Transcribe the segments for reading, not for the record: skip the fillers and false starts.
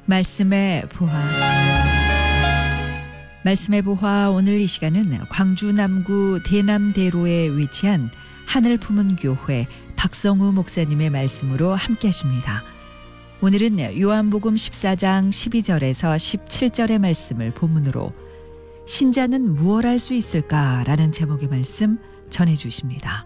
말씀의 부화. 말씀의 부화, 오늘 이 시간은 광주 남구 대남대로에 위치한 하늘 품은 교회 박성우 목사님의 말씀으로 함께 하십니다. 오늘은 요한복음 14장 12절에서 17절의 말씀을 본문으로 신자는 무엇 할 수 있을까라는 제목의 말씀 전해주십니다.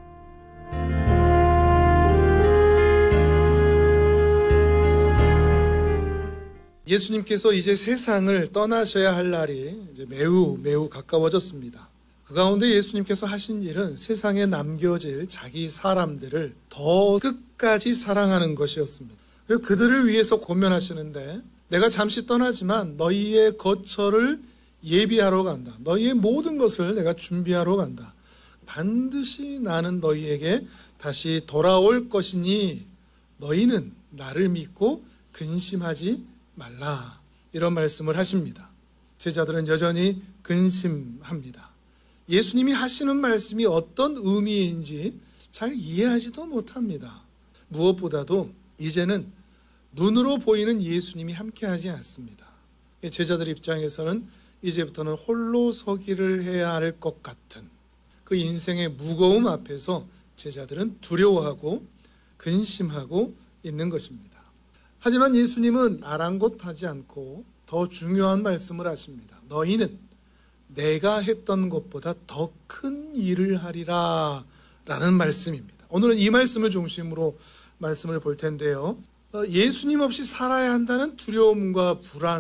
예수님께서 이제 세상을 떠나셔야 할 날이 이제 매우 가까워졌습니다. 그 가운데 예수님께서 하신 일은 세상에 남겨질 자기 사람들을 더 끝까지 사랑하는 것이었습니다. 그리고 그들을 위해서 고면하시는데, 내가 잠시 떠나지만 너희의 거처를 예비하러 간다. 너희의 모든 것을 내가 준비하러 간다. 반드시 나는 너희에게 다시 돌아올 것이니 너희는 나를 믿고 근심하지 말라. 이런 말씀을 하십니다. 제자들은 여전히 근심합니다. 예수님이 하시는 말씀이 어떤 의미인지 잘 이해하지도 못합니다. 무엇보다도 이제는 눈으로 보이는 예수님이 함께하지 않습니다. 제자들 입장에서는 이제부터는 홀로 서기를 해야 할 것 같은 그 인생의 무거움 앞에서 제자들은 두려워하고 근심하고 있는 것입니다. 하지만 예수님은 아랑곳하지 않고 더 중요한 말씀을 하십니다. 너희는 내가 했던 것보다 더 큰 일을 하리라 라는 말씀입니다. 오늘은 이 말씀을 중심으로 말씀을 볼 텐데요. 예수님 없이 살아야 한다는 두려움과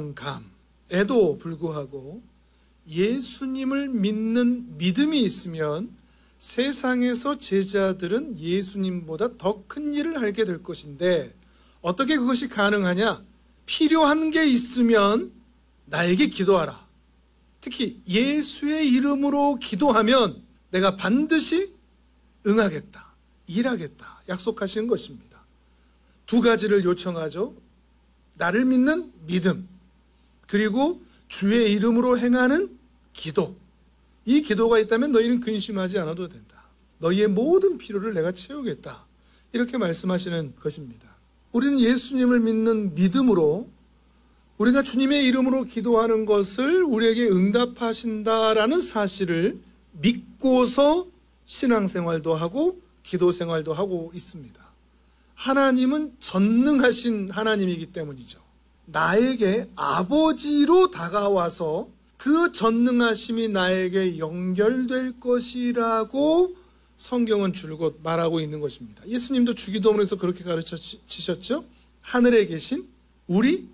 불안감에도 불구하고 예수님을 믿는 믿음이 있으면 세상에서 제자들은 예수님보다 더 큰 일을 하게 될 것인데, 어떻게 그것이 가능하냐? 필요한 게 있으면 나에게 기도하라. 특히 예수의 이름으로 기도하면 내가 반드시 응하겠다, 일하겠다 약속하시는 것입니다. 두 가지를 요청하죠. 나를 믿는 믿음, 그리고 주의 이름으로 행하는 기도. 이 기도가 있다면 너희는 근심하지 않아도 된다. 너희의 모든 필요를 내가 채우겠다. 이렇게 말씀하시는 것입니다. 우리는 예수님을 믿는 믿음으로 우리가 주님의 이름으로 기도하는 것을 우리에게 응답하신다라는 사실을 믿고서 신앙생활도 하고 기도생활도 하고 있습니다. 하나님은 전능하신 하나님이기 때문이죠. 나에게 아버지로 다가와서 그 전능하심이 나에게 연결될 것이라고 성경은 줄곧 말하고 있는 것입니다. 예수님도 주기도문에서 그렇게 가르치셨죠. 하늘에 계신 우리